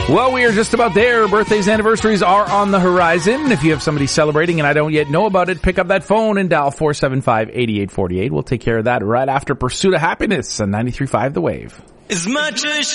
Well, we are just about there. Birthdays, anniversaries are on the horizon. If you have somebody celebrating and I don't yet know about it, pick up that phone and dial 475-8848. We'll take care of that right after Pursuit of Happiness on 93.5 The Wave. As much as